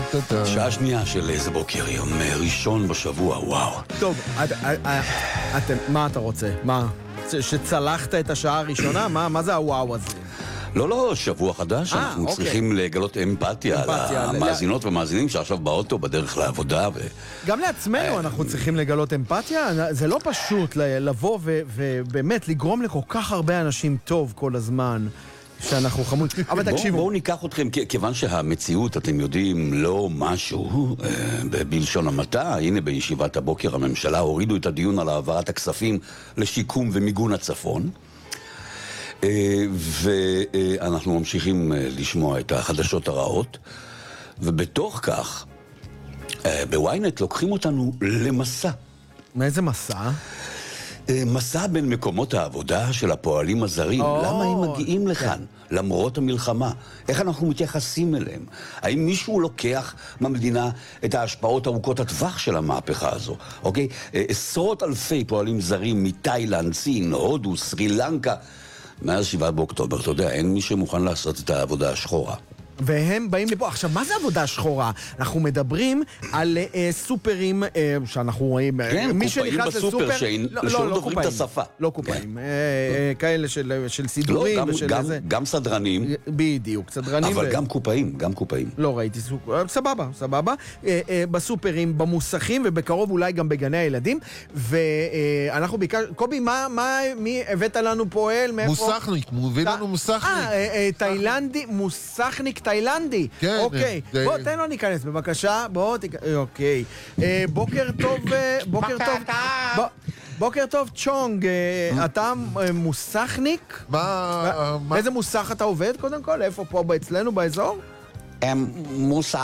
שעה שנייה של איזה בוקר, יום ראשון בשבוע, וואו. טוב, מה אתה רוצה? מה? שצלחת את השעה הראשונה? מה זה הוואו הזה? לא, שבוע חדש, אנחנו צריכים לגלות אמפתיה למאזינות ומאזינים שעכשיו באוטו בדרך לעבודה. גם לעצמנו אנחנו צריכים לגלות אמפתיה, זה לא פשוט לבוא ובאמת לגרום לכל כך הרבה אנשים טוב כל הזמן. שאנחנו חמוד. אבל תקשיבו. בואו ניקח אתכם, כיוון שהמציאות, אתם יודעים, לא משהו בלשון המעטה. הנה בישיבת הבוקר הממשלה הורידו את הדיון על העברת הכספים לשיקום ומיגון הצפון. ואנחנו ממשיכים לשמוע את החדשות הרעות. ובתוך כך, בוויינט לוקחים אותנו למסע. מאיזה מסע? מסע בין מקומות העבודה של הפועלים הזרים. למה הם מגיעים לכאן? למרות המלחמה. איך אנחנו מתייחסים אליהם? האם מישהו לוקח מהמדינה את ההשפעות ארוכות הטווח של המהפכה הזו? אוקיי? עשרות אלפי פועלים זרים מתאילנד, סין, הודו, סרי לנקה. מאז 7 באוקטובר, אתה יודע, אין מי שמוכן לעשות את העבודה השחורה. והם באים לפה. עכשיו, מה זה עבודה שחורה? אנחנו מדברים על סופרים שאנחנו רואים... כן, קופאים בסופר שלא דוברים את השפה. לא קופאים. כאלה של סידורים ושל זה. גם סדרנים. בדיוק, סדרנים. אבל גם קופאים, גם קופאים. לא ראיתי, סבבה. בסופרים, במוסכים, ובקרוב אולי גם בגני הילדים. ואנחנו בעיקר... קובי, מי הבאת לנו פועל? מוסכניק, מוביל לנו מוסכניק. תאילנדי, מוסכניק תאילנדי. כן. אוקיי. בוא, תן לו להיכנס, בבקשה. אוקיי. בוקר טוב, בוקר טוב, צ'ונג. אתה מוסכניק? מה? איזה מוסך אתה עובד, קודם כל? איפה פה אצלנו, באזור? מוסך.